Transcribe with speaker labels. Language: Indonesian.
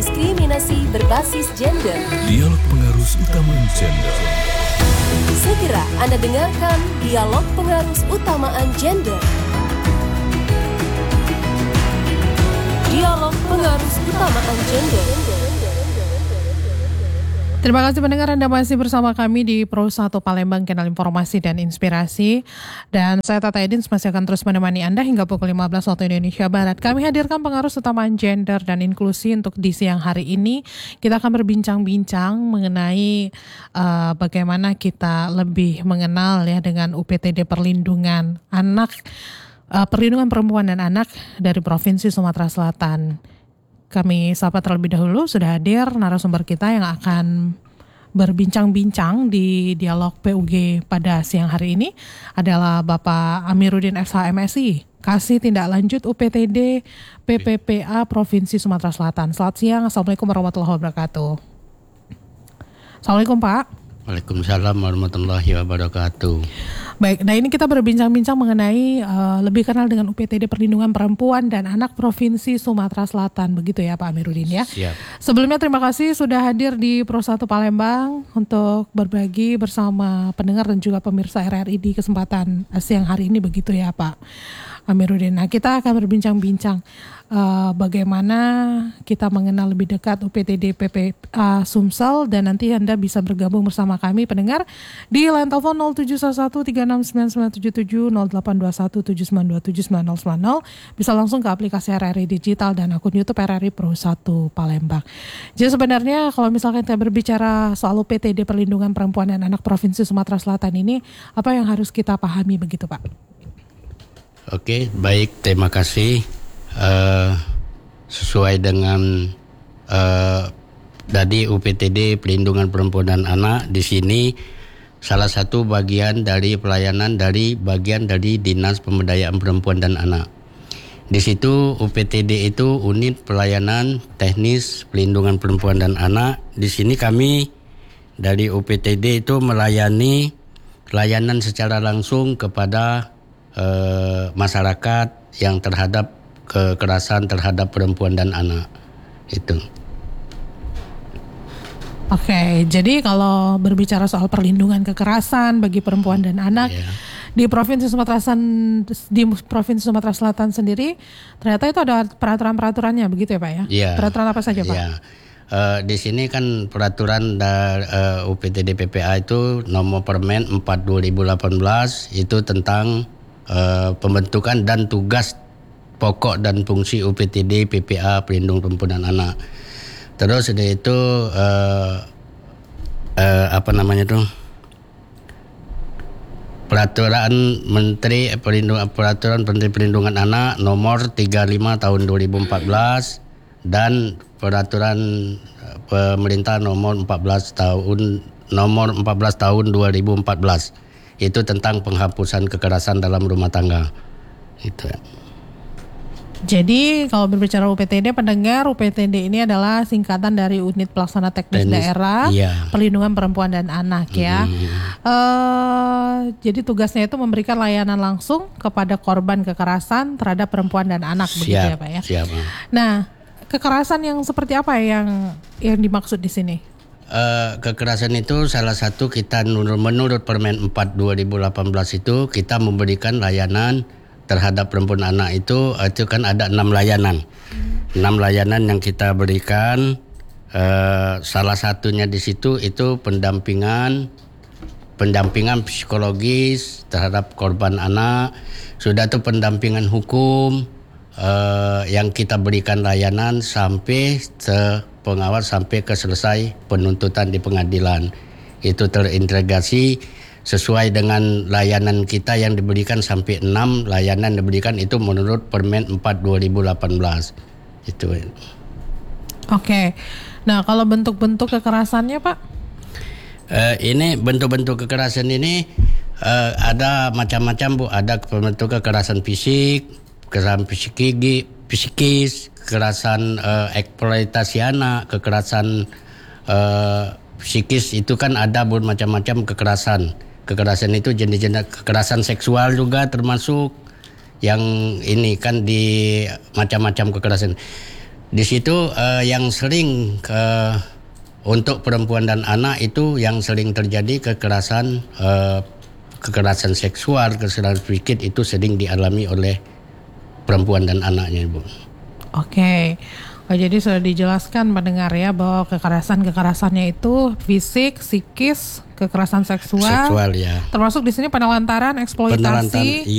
Speaker 1: diskriminasi berbasis gender.
Speaker 2: Dialog Pengarus Utamaan Gender.
Speaker 1: Segera Anda dengarkan Dialog Pengarus Utamaan Gender. Dialog Pengarus Utamaan Gender.
Speaker 3: Terima kasih pendengar, Anda masih bersama kami di Pro 1 Palembang, Kanal Informasi dan Inspirasi. Dan saya Tata Edins masih akan terus menemani Anda hingga pukul 15 waktu Indonesia Barat. Kami hadirkan pengaruh utamaan gender dan inklusi untuk di siang hari ini. Kita akan berbincang-bincang mengenai bagaimana kita lebih mengenal ya dengan UPTD Perlindungan Anak, Perlindungan Perempuan dan Anak dari Provinsi Sumatera Selatan. Kami sapa terlebih dahulu, sudah hadir narasumber kita yang akan berbincang-bincang di dialog PUG pada siang hari ini adalah Bapak Amiruddin SH-MSI, Kasih Tindak Lanjut UPTD PPPA Provinsi Sumatera Selatan. Selamat siang, Assalamualaikum warahmatullahi wabarakatuh. Assalamualaikum Pak.
Speaker 4: Waalaikumsalam warahmatullahi wabarakatuh.
Speaker 3: Baik, nah ini kita berbincang-bincang mengenai lebih kenal dengan UPTD Perlindungan Perempuan dan Anak Provinsi Sumatera Selatan, begitu ya Pak Amiruddin ya.
Speaker 4: Siap.
Speaker 3: Sebelumnya terima kasih sudah hadir di Pro 1 Palembang untuk berbagi bersama pendengar dan juga pemirsa RRI di kesempatan siang hari ini, begitu ya Pak Amiruddin. Nah, kita akan berbincang-bincang bagaimana kita mengenal lebih dekat UPTD PPA Sumsel, dan nanti Anda bisa bergabung bersama kami pendengar di line telepon 0711369977, 082179279090. Bisa langsung ke aplikasi RRI Digital dan akun YouTube RRI Pro 1 Palembang. Jadi sebenarnya kalau misalkan kita berbicara soal UPTD Perlindungan Perempuan dan Anak Provinsi Sumatera Selatan ini, apa yang harus kita pahami begitu Pak?
Speaker 4: Oke, baik, terima kasih. Sesuai dengan tadi UPTD Perlindungan Perempuan dan Anak, di sini salah satu bagian dari pelayanan dari bagian dari Dinas Pemberdayaan Perempuan dan Anak. Di situ UPTD itu unit pelayanan teknis perlindungan perempuan dan anak. Di sini kami dari UPTD itu melayani layanan secara langsung kepada masyarakat yang terhadap kekerasan terhadap perempuan dan anak itu.
Speaker 3: Oke, jadi kalau berbicara soal perlindungan kekerasan bagi perempuan dan anak di Provinsi Sumatera Selatan sendiri, ternyata itu ada peraturan-peraturannya begitu ya Pak ya?
Speaker 4: Iya.
Speaker 3: Peraturan apa saja Pak?
Speaker 4: Iya. Di sini kan peraturan UPTD PPA itu nomor Permen 4/2018 itu tentang pembentukan dan tugas pokok dan fungsi UPTD PPA Pelindung Perempuan dan Anak. Terus itu Peraturan Menteri Perlindungan Anak nomor 35 tahun 2014 dan peraturan pemerintah nomor 14 tahun 2014 itu tentang penghapusan kekerasan dalam rumah tangga. Itu.
Speaker 3: Jadi kalau berbicara UPTD, pendengar, UPTD ini adalah singkatan dari Unit Pelaksana Teknis Daerah Perlindungan Perempuan dan Anak ya. Jadi tugasnya itu memberikan layanan langsung kepada korban kekerasan terhadap perempuan dan anak, begitu ya Pak ya.
Speaker 4: Siap.
Speaker 3: Nah, kekerasan yang seperti apa yang dimaksud di sini?
Speaker 4: Kekerasan itu salah satu kita menurut Permen 4/2018 itu kita memberikan layanan terhadap perempuan anak itu kan ada 6 layanan. 6 layanan yang kita berikan, salah satunya di situ itu pendampingan psikologis terhadap korban anak. Sudah itu pendampingan hukum yang kita berikan layanan sampai pengawas sampai ke selesai penuntutan di pengadilan. Itu terintegrasi sesuai dengan layanan kita yang diberikan sampai 6 layanan diberikan itu menurut Permen 4/2018 itu.
Speaker 3: Oke. Nah, kalau bentuk-bentuk kekerasannya Pak?
Speaker 4: Ini bentuk-bentuk kekerasan ini ada macam-macam Bu. Ada bentuk kekerasan fisik, kekerasan psikis, kekerasan eksploitasi anak, kekerasan psikis itu kan ada macam-macam kekerasan. Kekerasan itu jenis-jenis kekerasan seksual juga termasuk yang ini kan di macam-macam kekerasan. Di situ yang sering untuk perempuan dan anak itu yang sering terjadi kekerasan seksual, kekerasan fisik itu sering dialami oleh perempuan dan anaknya, Ibu.
Speaker 3: Oke. Jadi sudah dijelaskan mendengar ya bahwa kekerasannya itu fisik, psikis, kekerasan seksual
Speaker 4: Ya.
Speaker 3: termasuk di sini penelantaran, eksploitasi.